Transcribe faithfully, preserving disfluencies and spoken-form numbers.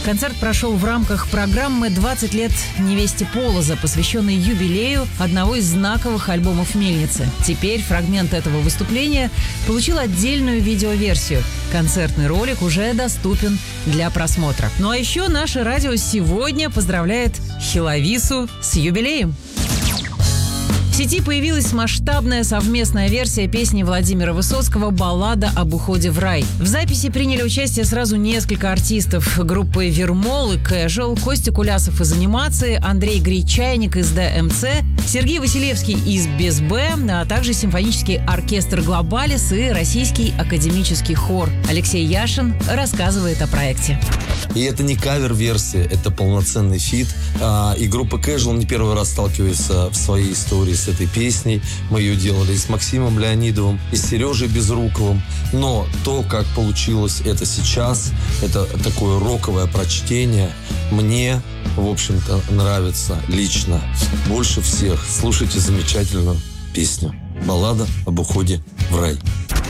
Концерт прошел в рамках программы «двадцать лет невесте Полоза», посвященной юбилею одного из знаковых альбомов «Мельницы». Теперь фрагмент этого выступления получил отдельную видеоверсию. Концертный ролик уже доступен для просмотра. Ну а еще наше радио сегодня поздравляет Хелавису с юбилеем. В сети появилась масштабная совместная версия песни Владимира Высоцкого «Баллада об уходе в рай». В записи приняли участие сразу несколько артистов группы «Вермол» и «Casual», Костя Кулясов из «Анимации», Андрей Гречайник из ди эм си, Сергей Василевский из «Без Б», а также симфонический оркестр «Глобалис» и российский академический хор. Алексей Яшин рассказывает о проекте. И это не кавер-версия, это полноценный фит. И группа Casual не первый раз сталкивается в своей истории с этой песней. Мы ее делали и с Максимом Леонидовым, и с Сережей Безруковым. Но то, как получилось это сейчас, это такое роковое прочтение, мне, в общем-то, нравится лично больше всех. Слушайте замечательную песню «Баллада об уходе в рай».